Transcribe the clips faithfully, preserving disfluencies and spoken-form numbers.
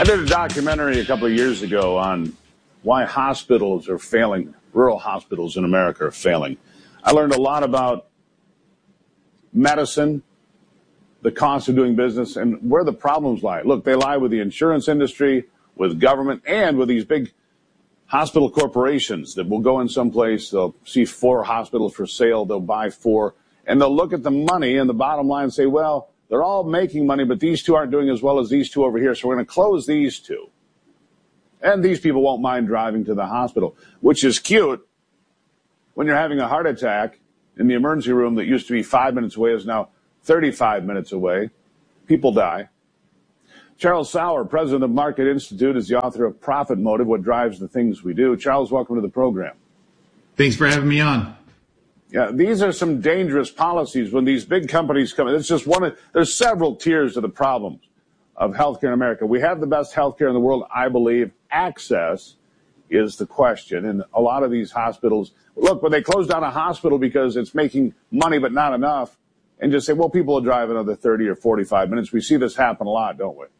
I did a documentary a couple of years ago on why hospitals are failing, rural hospitals in America are failing. I learned a lot about medicine, the cost of doing business, and where the problems lie. Look, they lie with the insurance industry, with government, and with these big hospital corporations that will go in someplace, they'll see four hospitals for sale, they'll buy four, and they'll look at the money and the bottom line and say, well, they're all making money, but these two aren't doing as well as these two over here, so we're going to close these two. And these people won't mind driving to the hospital, which is cute when you're having a heart attack in the emergency room that used to be five minutes away is now thirty-five minutes away. People die. Charles Sauer, president of Market Institute, is the author of Profit Motive, What Drives the Things We Do. Charles, welcome to the program. Thanks for having me on. Yeah, these are some dangerous policies when these big companies come in. It's just one of, there's several tiers to the problems of healthcare in America. We have the best healthcare in the world, I believe. Access is the question. And a lot of these hospitals, look, when they close down a hospital because it's making money but not enough, and just say, well, people will drive another thirty or forty-five minutes. We see this happen a lot, don't we?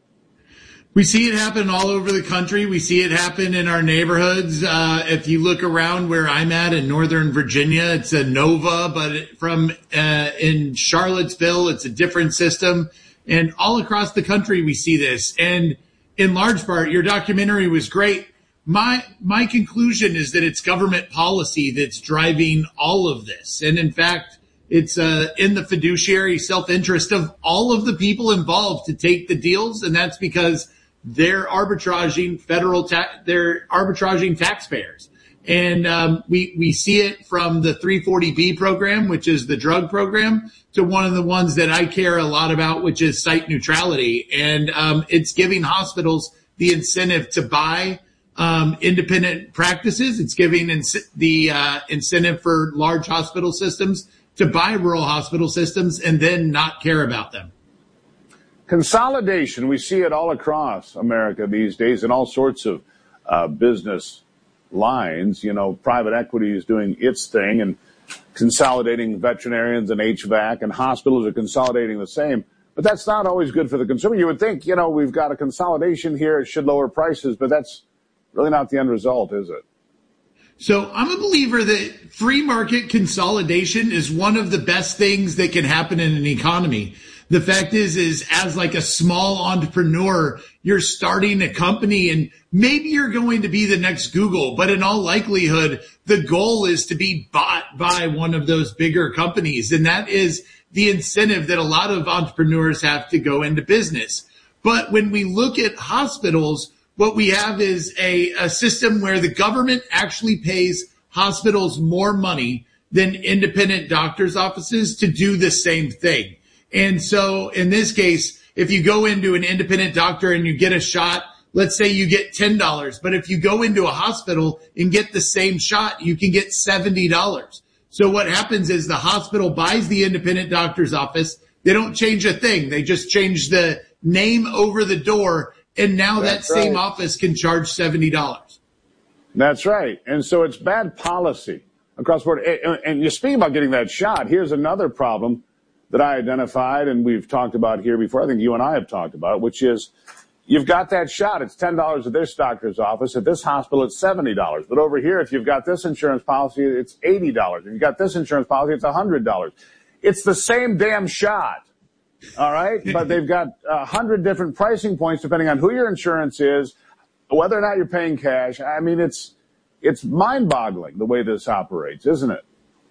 We see it happen all over the country. We see it happen in our neighborhoods. Uh, if you look around where I'm at in Northern Virginia, it's a Nova, but from uh, in Charlottesville, it's a different system. And all across the country, we see this. And in large part, your documentary was great. My my conclusion is that it's government policy that's driving all of this. And in fact, it's uh, in the fiduciary self-interest of all of the people involved to take the deals. And that's because they're arbitraging federal ta- they're arbitraging taxpayers. And um, we, we see it from the three forty B program, which is the drug program, to one of the ones that I care a lot about, which is site neutrality. And um, it's giving hospitals the incentive to buy um, independent practices. It's giving ins- the uh, incentive for large hospital systems to buy rural hospital systems and then not care about them. Consolidation, we see it all across America these days in all sorts of uh, business lines. You know, private equity is doing its thing and consolidating veterinarians and H V A C, and hospitals are consolidating the same. But that's not always good for the consumer. You would think, you know, we've got a consolidation here, it should lower prices, but that's really not the end result, is it? So I'm a believer that free market consolidation is one of the best things that can happen in an economy. The fact is, is as like a small entrepreneur, you're starting a company and maybe you're going to be the next Google, but in all likelihood, the goal is to be bought by one of those bigger companies. And that is the incentive that a lot of entrepreneurs have to go into business. But when we look at hospitals, what we have is a, a system where the government actually pays hospitals more money than independent doctors' offices to do the same thing. And so in this case, if you go into an independent doctor and you get a shot, let's say you get ten dollars. But if you go into a hospital and get the same shot, you can get seventy dollars. So what happens is the hospital buys the independent doctor's office. They don't change a thing. They just change the name over the door. And now That's that same right. office can charge seventy dollars. That's right. And so it's bad policy across the board. And you speak about getting that shot. Here's another problem that I identified and we've talked about here before. I think you and I have talked about it, which is you've got that shot. It's ten dollars at this doctor's office. At this hospital, it's seventy dollars. But over here, if you've got this insurance policy, it's eighty dollars. If you've got this insurance policy, it's one hundred dollars. It's the same damn shot. All right. But they've got a hundred different pricing points depending on who your insurance is, whether or not you're paying cash. I mean, it's, it's mind boggling the way this operates, isn't it?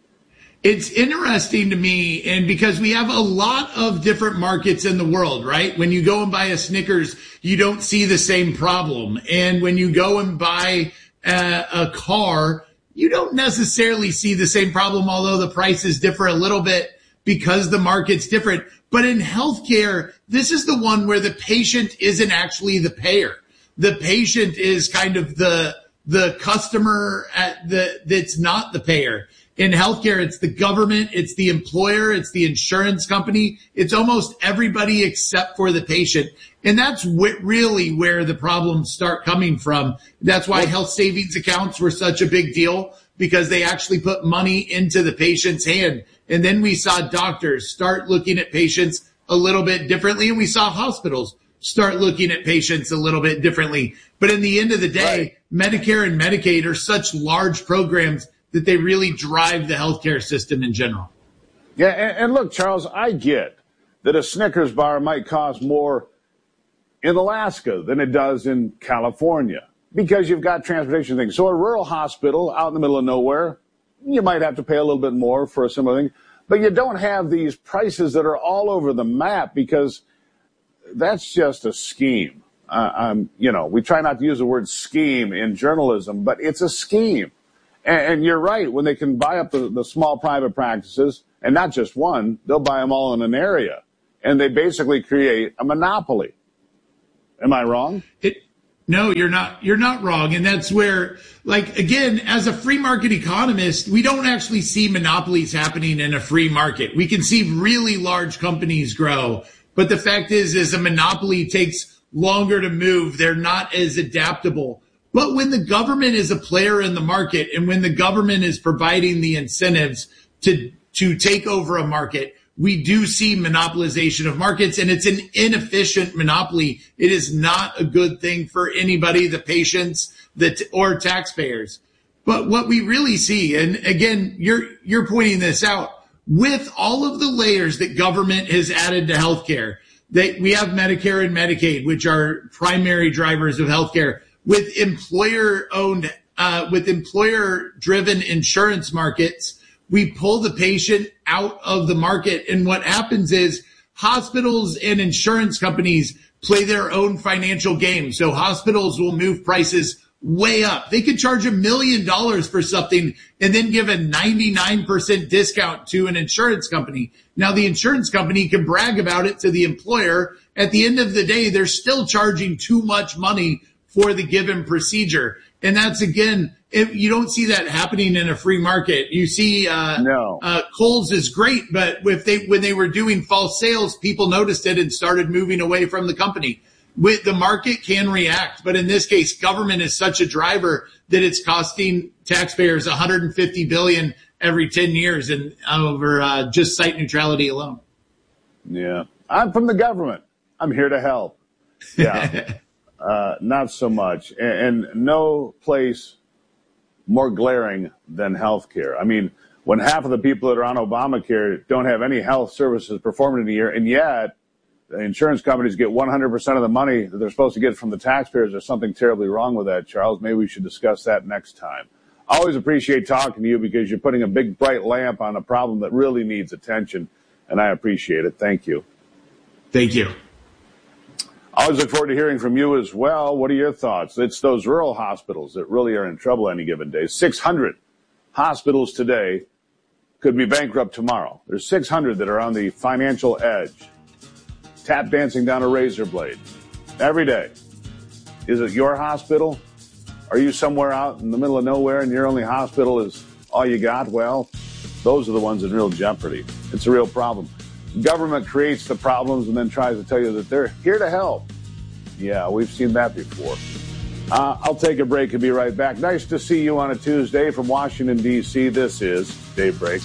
It's interesting to me, and because we have a lot of different markets in the world, right? When you go and buy a Snickers, you don't see the same problem. And when you go and buy a, a car, you don't necessarily see the same problem, although the prices differ a little bit because the market's different. But in healthcare, this is the one where the patient isn't actually the payer. The patient is kind of the the customer at the that's not the payer. In healthcare, it's the government, it's the employer, it's the insurance company. It's almost everybody except for the patient. And that's wh- really where the problems start coming from. That's why health savings accounts were such a big deal, because they actually put money into the patient's hand. And then we saw doctors start looking at patients a little bit differently, and we saw hospitals start looking at patients a little bit differently. But in the end of the day, right. Medicare and Medicaid are such large programs that they really drive the healthcare system in general. Yeah, and, and look, Charles, I get that a Snickers bar might cost more in Alaska than it does in California because you've got transportation things. So a rural hospital out in the middle of nowhere, you might have to pay a little bit more for a similar thing, but you don't have these prices that are all over the map because that's just a scheme. Uh, um, you know, we try not to use the word scheme in journalism, but it's a scheme. And, and you're right. When they can buy up the, the small private practices, and not just one, they'll buy them all in an area. And they basically create a monopoly. Am I wrong? It, no, you're not. You're not wrong. And that's where, like, again, as a free market economist, we don't actually see monopolies happening in a free market. We can see really large companies grow. But the fact is, is a monopoly takes longer to move. They're not as adaptable. But when the government is a player in the market and when the government is providing the incentives to, to take over a market, we do see monopolization of markets, and it's an inefficient monopoly. It is not a good thing for anybody, the patients, the t- or taxpayers. But what we really see, and again, you're, you're pointing this out, with all of the layers that government has added to healthcare, that we have Medicare and Medicaid, which are primary drivers of healthcare, with employer-owned, uh, with employer-driven insurance markets, we pull the patient out of the market. And what happens is hospitals and insurance companies play their own financial game. So hospitals will move prices way up. They could charge a million dollars for something and then give a ninety-nine percent discount to an insurance company. Now the insurance company can brag about it to the employer. At the end of the day, they're still charging too much money for the given procedure. And that's, again, if you don't see that happening in a free market. You see, uh, no. uh, Kohl's is great, but if they, when they were doing false sales, people noticed it and started moving away from the company. With the market can react, but in this case, government is such a driver that it's costing taxpayers one hundred fifty billion dollars every ten years and over, uh, just site neutrality alone. Yeah. I'm from the government. I'm here to help. Yeah. Uh, not so much. And, and no place more glaring than healthcare. I mean, when half of the people that are on Obamacare don't have any health services performed in a year, and yet the insurance companies get one hundred percent of the money that they're supposed to get from the taxpayers, there's something terribly wrong with that, Charles. Maybe we should discuss that next time. I always appreciate talking to you because you're putting a big bright lamp on a problem that really needs attention, and I appreciate it. Thank you. Thank you. I always look forward to hearing from you as well. What are your thoughts? It's those rural hospitals that really are in trouble any given day. six hundred hospitals today could be bankrupt tomorrow. There's six hundred that are on the financial edge, tap dancing down a razor blade every day. Is it your hospital? Are you somewhere out in the middle of nowhere and your only hospital is all you got? Well, those are the ones in real jeopardy. It's a real problem. Government creates the problems and then tries to tell you that they're here to help. Yeah, we've seen that before. Uh, I'll take a break and be right back. Nice to see you on a Tuesday from Washington, D C. This is Daybreak.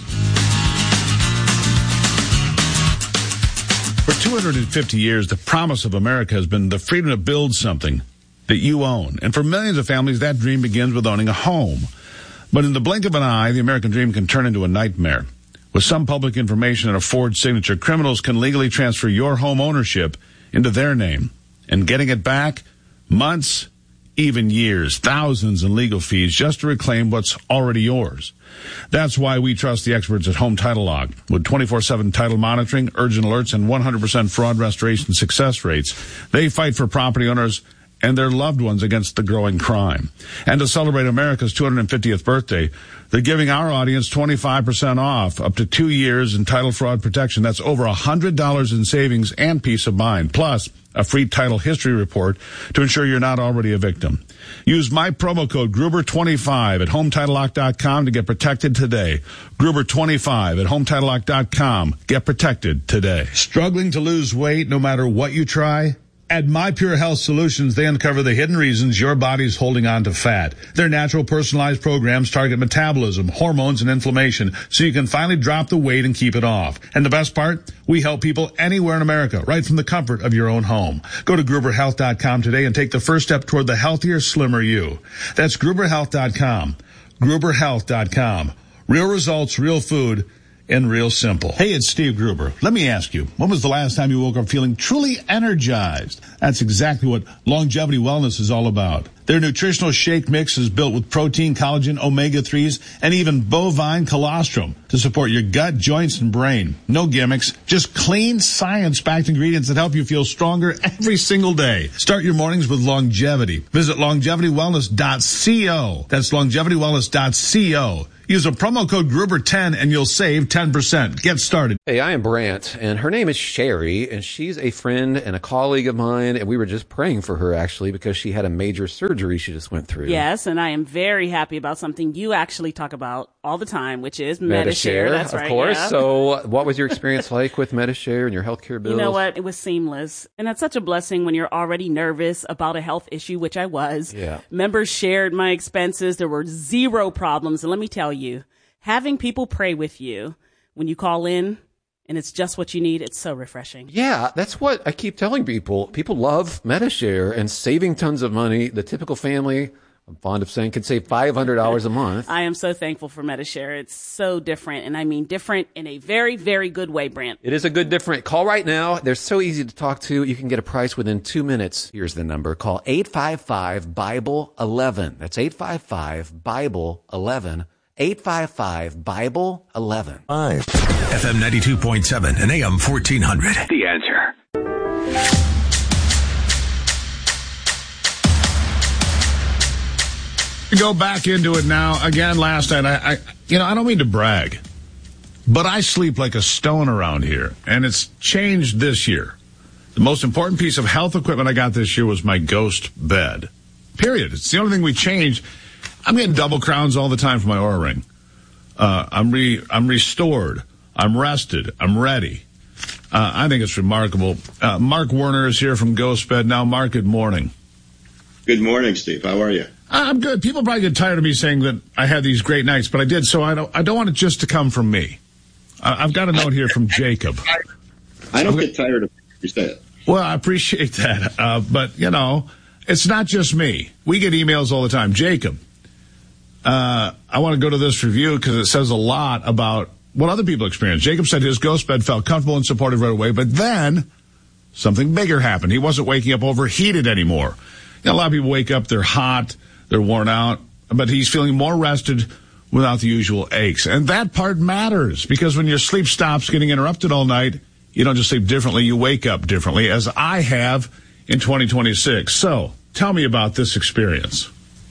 For two hundred fifty years, the promise of America has been the freedom to build something that you own. And for millions of families, that dream begins with owning a home. But in the blink of an eye, the American dream can turn into a nightmare. With some public information and a forged signature, criminals can legally transfer your home ownership into their name. And getting it back, months, even years, thousands in legal fees just to reclaim what's already yours. That's why we trust the experts at Home Title Lock. With twenty-four seven title monitoring, urgent alerts, and one hundred percent fraud restoration success rates, they fight for property owners and their loved ones against the growing crime. And to celebrate America's two hundred fiftieth birthday, they're giving our audience twenty-five percent off, up to two years in title fraud protection. That's over one hundred dollars in savings and peace of mind, plus a free title history report to ensure you're not already a victim. Use my promo code Gruber twenty-five at home title lock dot com to get protected today. Gruber twenty-five at home title lock dot com. Get protected today. Struggling to lose weight no matter what you try? At My Pure Health Solutions, they uncover the hidden reasons your body's holding on to fat. Their natural personalized programs target metabolism, hormones, and inflammation so you can finally drop the weight and keep it off. And the best part? We help people anywhere in America, right from the comfort of your own home. Go to Gruber Health dot com today and take the first step toward the healthier, slimmer you. That's Gruber Health dot com. Gruber Health dot com. Real results, real food, and real simple. Hey, it's Steve Gruber. Let me ask you, when was the last time you woke up feeling truly energized? That's exactly what Longevity Wellness is all about. Their nutritional shake mix is built with protein, collagen, omega threes, and even bovine colostrum to support your gut, joints, and brain. No gimmicks, just clean, science-backed ingredients that help you feel stronger every single day. Start your mornings with longevity. Visit longevity wellness dot co. That's longevity wellness dot co. Use a promo code Gruber ten and you'll save ten percent. Get started. Hey, I am Brant, and her name is Sherry, and she's a friend and a colleague of mine, and we were just praying for her, actually, because she had a major surgery she just went through. Yes, and I am very happy about something you actually talk about all the time, which is Medi-Share. Medi-Share, That's of right, course. yeah. So what was your experience like with Medi-Share and your healthcare bills? You know what? It was seamless. And that's such a blessing when you're already nervous about a health issue, which I was. Yeah. Members shared my expenses. There were zero problems. And let me tell you, having people pray with you when you call in and it's just what you need, it's so refreshing. Yeah, that's what I keep telling people. People love Medi-Share and saving tons of money. The typical family, I'm fond of saying, can save five hundred dollars a month. I am so thankful for Medi-Share. It's so different, and I mean different in a very, very good way, Brant. It is a good different. Call right now. They're so easy to talk to. You can get a price within two minutes. Here's the number. Call eight five five, Bible eleven. That's eight five five, Bible eleven. eight five five, Bible eleven. Five. F M ninety-two point seven and A M fourteen hundred. The Answer. Go back into it now. Again, last night, I, I, you know, I don't mean to brag, but I sleep like a stone around here, and it's changed this year. The most important piece of health equipment I got this year was my Ghost bed. Period. It's the only thing we changed. I'm getting double crowns all the time for my Oura Ring. Uh, I'm re, I'm restored. I'm rested. I'm ready. Uh, I think it's remarkable. Uh, Mark Werner is here from Ghost Bed. Now, Mark, good morning. Good morning, Steve. How are you? I'm good. People probably get tired of me saying that I had these great nights, but I did, so I don't I don't want it just to come from me. I, I've got a note here from Jacob. I don't get tired of you say it. Well, I appreciate that. Uh, but, you know, it's not just me. We get emails all the time. Jacob, uh, I want to go to this review because it says a lot about what other people experience. Jacob said his Ghost Bed felt comfortable and supportive right away, but then something bigger happened. He wasn't waking up overheated anymore. You know, a lot of people wake up, they're hot, they're worn out, but he's feeling more rested without the usual aches. And that part matters because when your sleep stops getting interrupted all night, you don't just sleep differently, you wake up differently, as I have in twenty twenty-six. So tell me about this experience.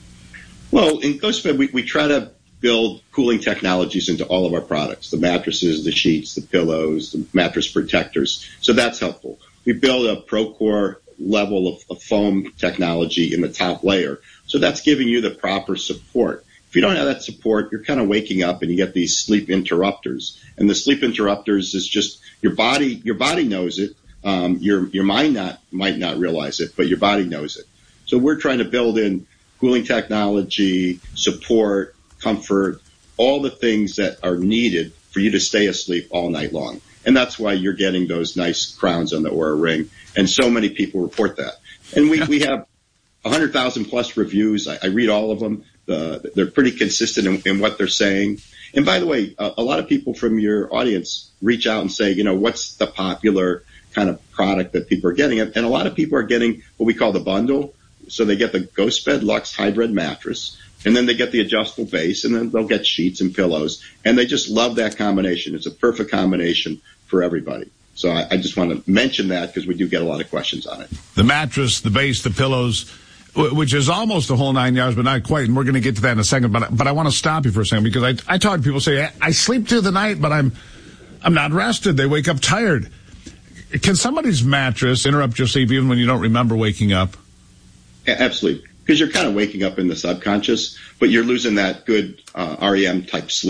Well, in Ghost Bed, we, we try to build cooling technologies into all of our products, the mattresses, the sheets, the pillows, the mattress protectors. So that's helpful. We build a Procore level of, of foam technology in the top layer. So that's giving you the proper support. If you don't have that support, you're kind of waking up and you get these sleep interrupters. And the sleep interrupters is just your body, your body knows it. Um, your, your mind not, might not realize it, but your body knows it. So we're trying to build in cooling technology, support, comfort, all the things that are needed for you to stay asleep all night long. And that's why you're getting those nice crowns on the Oura Ring. And so many people report that. And we, we have one hundred thousand plus reviews. I, I read all of them. Uh, they're pretty consistent in, in what they're saying. And by the way, a, a lot of people from your audience reach out and say, you know, what's the popular kind of product that people are getting? And a lot of people are getting what we call the bundle. So they get the Ghost Bed Luxe Hybrid mattress, and then they get the adjustable base, and then they'll get sheets and pillows. And they just love that combination. It's a perfect combination for everybody. So I, I just want to mention that because we do get a lot of questions on it. The mattress, the base, the pillows, which is almost the whole nine yards, but not quite. And we're going to get to that in a second. But but I want to stop you for a second because I I talk to people say I sleep through the night, but I'm I'm not rested. They wake up tired. Can somebody's mattress interrupt your sleep even when you don't remember waking up? Absolutely, because you're kind of waking up in the subconscious, but you're losing that good uh, R E M type sleep.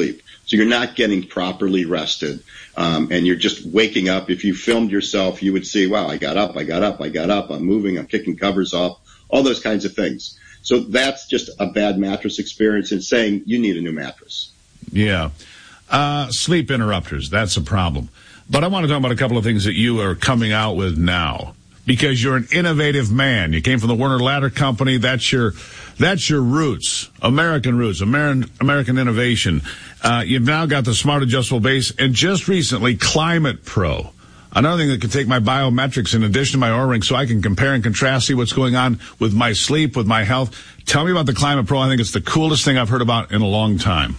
So you're not getting properly rested, um, and you're just waking up. If you filmed yourself, you would see, wow, I got up, I got up, I got up, I'm moving, I'm kicking covers off, all those kinds of things. So that's just a bad mattress experience and saying you need a new mattress. Yeah. Uh, sleep interrupters, that's a problem. But I want to talk about a couple of things that you are coming out with now, because you're an innovative man. You came from the Werner Ladder Company. That's your, that's your roots, American roots, American, American innovation. Uh, you've now got the Smart Adjustable Base, and just recently, Climate Pro. Another thing that can take my biometrics in addition to my Oura Ring so I can compare and contrast, see what's going on with my sleep, with my health. Tell me about the Climate Pro. I think it's the coolest thing I've heard about in a long time.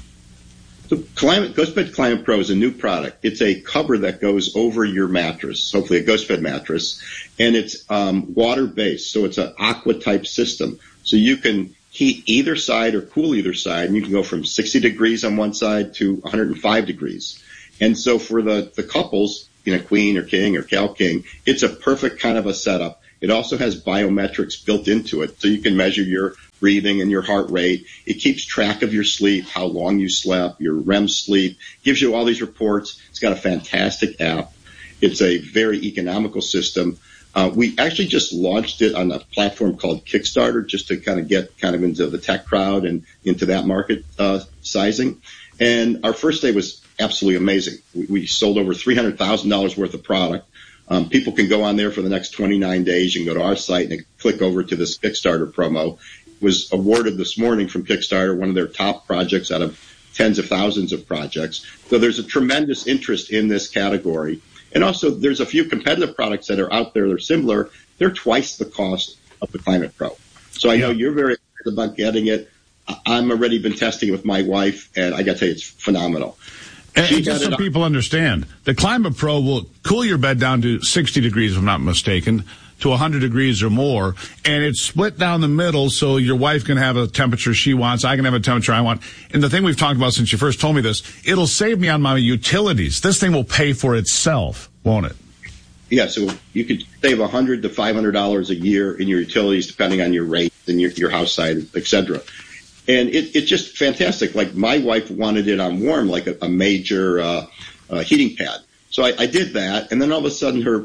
So Climate, GhostBed Climate Pro is a new product. It's a cover that goes over your mattress, hopefully a GhostBed mattress, and it's um, water-based, so it's an aqua-type system. So you can heat either side or cool either side, and you can go from sixty degrees on one side to one hundred five degrees. And so for the, the couples, you know, queen or king or cal king, it's a perfect kind of a setup. It also has biometrics built into it, so you can measure your breathing and your heart rate. It keeps track of your sleep, how long you slept, your R E M sleep, gives you all these reports. It's got a fantastic app. It's a very economical system. Uh, we actually just launched it on a platform called Kickstarter just to kind of get kind of into the tech crowd and into that market uh, sizing. And our first day was absolutely amazing. We, we sold over three hundred thousand dollars worth of product. Um, people can go on there for the next twenty-nine days. You can go to our site and click over to this Kickstarter promo. It was awarded this morning from Kickstarter, one of their top projects out of tens of thousands of projects. So there's a tremendous interest in this category. And also there's a few competitive products that are out there that are similar. They're twice the cost of the Climate Pro. So I know you're very excited about getting it. I'm already been testing it with my wife, and I got to tell you, it's phenomenal. And just so people understand, the Climate Pro will cool your bed down to sixty degrees, if I'm not mistaken, to one hundred degrees or more, and it's split down the middle so your wife can have a temperature she wants, I can have a temperature I want. And the thing we've talked about since you first told me this, it'll save me on my utilities. This thing will pay for itself, won't it? Yeah, so you could save one hundred to five hundred dollars a year in your utilities depending on your rate and your, your house side, et cetera. And it, it's just fantastic. Like my wife wanted it on warm, like a, a major uh, uh, heating pad. So I, I did that, and then all of a sudden her,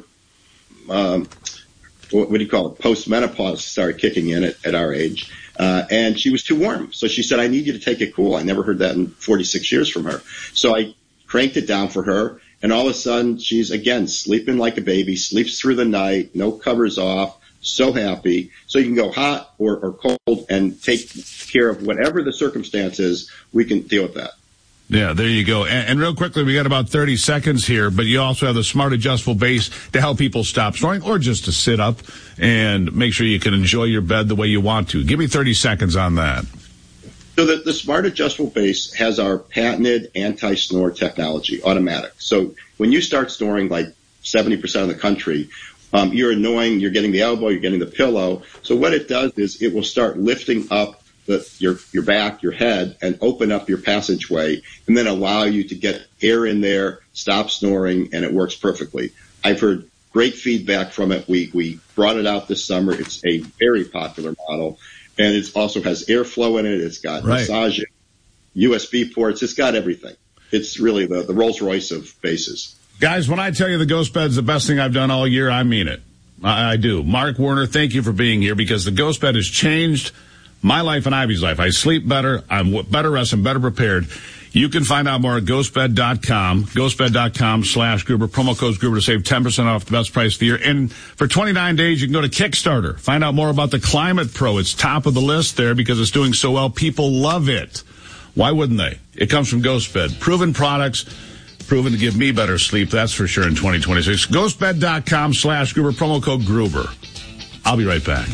um, what, what do you call it, post-menopause started kicking in at, at our age, uh, and she was too warm. So she said, I need you to take it cool. I never heard that in forty-six years from her. So I cranked it down for her, and all of a sudden she's, again, sleeping like a baby, sleeps through the night, no covers off. So happy. So you can go hot or, or cold and take care of whatever the circumstance is. We can deal with that. Yeah, there you go. And, and real quickly, we got about thirty seconds here, but you also have the Smart Adjustable Base to help people stop snoring or just to sit up and make sure you can enjoy your bed the way you want to. Give me thirty seconds on that. So the, the Smart Adjustable Base has our patented anti-snore technology, automatic. So when you start snoring like seventy percent of the country, Um, you're annoying, you're getting the elbow, you're getting the pillow. So what it does is it will start lifting up the, your, your back, your head, and open up your passageway, and then allow you to get air in there, stop snoring, and it works perfectly. I've heard great feedback from it. We, we brought it out this summer. It's a very popular model, and it also has airflow in it. It's got right. massage, U S B ports. It's got everything. It's really the, the Rolls Royce of bases. Guys, when I tell you the Ghost Bed's the best thing I've done all year, I mean it. I, I do. Mark Werner, thank you for being here, because the Ghost Bed has changed my life and Ivy's life. I sleep better. I'm better rested, better prepared. You can find out more at ghost bed dot com, ghost bed dot com slash Gruber. Promo code Gruber to save ten percent off the best price of the year. And for twenty-nine days, you can go to Kickstarter. Find out more about the Climate Pro. It's top of the list there because it's doing so well. People love it. Why wouldn't they? It comes from Ghost Bed. Proven products. Proven to give me better sleep, that's for sure, in twenty twenty-six. ghost bed dot com slash Gruber, promo code Gruber. I'll be right back.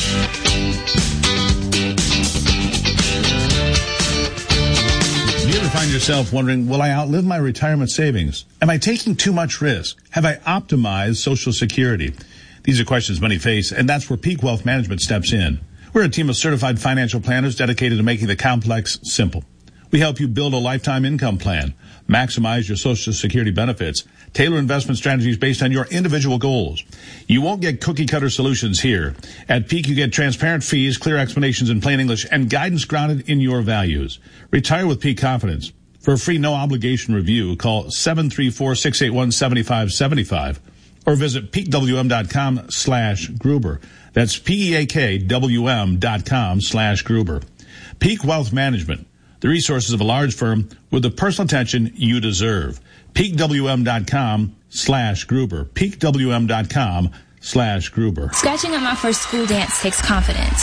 Do you ever find yourself wondering, will I outlive my retirement savings? Am I taking too much risk? Have I optimized Social Security? These are questions many face, and that's where Peak Wealth Management steps in. We're a team of certified financial planners dedicated to making the complex simple. We help you build a lifetime income plan, maximize your Social Security benefits, tailor investment strategies based on your individual goals. You won't get cookie-cutter solutions here. At Peak, you get transparent fees, clear explanations in plain English, and guidance grounded in your values. Retire with Peak confidence. For a free no-obligation review, call seven three four, six eight one, seven five seven five or visit peak w m dot com slash Gruber. That's P E A K W M dot com slash Gruber. Peak Wealth Management, the resources of a large firm with the personal attention you deserve. peak w m dot com slash Gruber. peak w m dot com slash Gruber. Scratching at my first school dance takes confidence.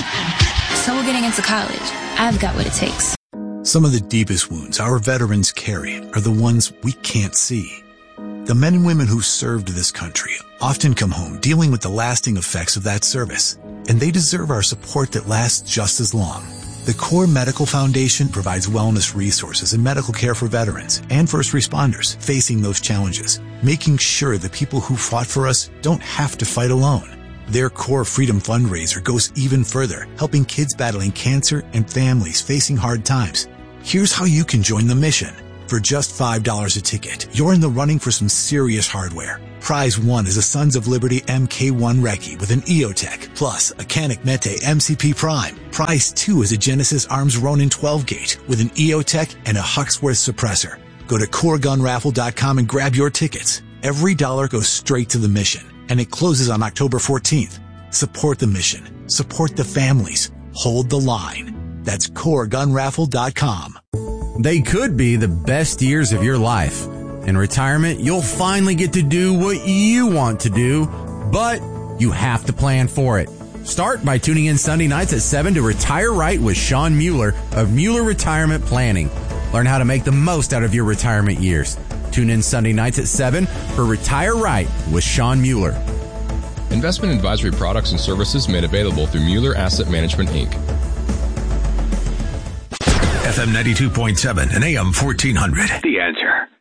So we're getting into college. I've got what it takes. Some of the deepest wounds our veterans carry are the ones we can't see. The men and women who served this country often come home dealing with the lasting effects of that service, and they deserve our support that lasts just as long. The Core Medical Foundation provides wellness resources and medical care for veterans and first responders facing those challenges, making sure the people who fought for us don't have to fight alone. Their Core Freedom fundraiser goes even further, helping kids battling cancer and families facing hard times. Here's how you can join the mission. For just five dollars a ticket, you're in the running for some serious hardware. Prize one is a Sons of Liberty M K one Recce with an EOTech, plus a Canik Mete M C P Prime. Prize two is a Genesis Arms Ronin twelve gauge with an EOTech and a Huxworth suppressor. Go to core gun raffle dot com and grab your tickets. Every dollar goes straight to the mission, and it closes on October fourteenth. Support the mission. Support the families. Hold the line. That's core gun raffle dot com. They could be the best years of your life. In retirement, you'll finally get to do what you want to do, but you have to plan for it. Start by tuning in Sunday nights at seven to Retire Right with Sean Mueller of Mueller Retirement Planning. Learn how to make the most out of your retirement years. Tune in Sunday nights at seven for Retire Right with Sean Mueller. Investment advisory products and services made available through Mueller Asset Management, Incorporated. F M ninety-two point seven and A M fourteen hundred. The Answer.